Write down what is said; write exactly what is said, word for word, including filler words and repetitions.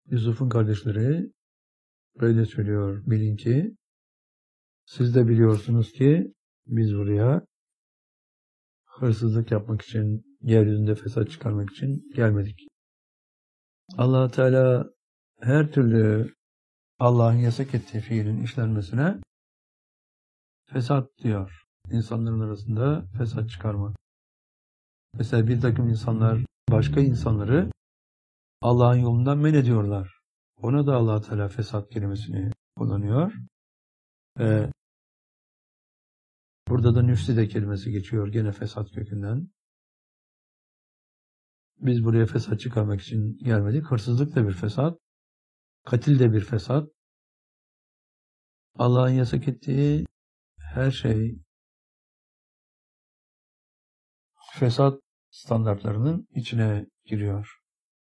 Yusuf'un kardeşleri böyle söylüyor. Bilin ki siz de biliyorsunuz ki biz buraya hırsızlık yapmak için, yeryüzünde fesat çıkarmak için gelmedik. Allah Teala her türlü Allah'ın yasak ettiği fiilin işlenmesine fesat diyor. İnsanların arasında fesat çıkarma. Mesela bir takım insanlar başka insanları Allah'ın yolundan men ediyorlar. Ona da Allah Teala fesat kelimesini kullanıyor. Ve burada da nüfside kelimesi geçiyor gene fesat kökünden. Biz buraya fesat çıkarmak için gelmedik. Hırsızlık da bir fesat. Katil de bir fesat. Allah'ın yasak ettiği her şey fesat standartlarının içine giriyor.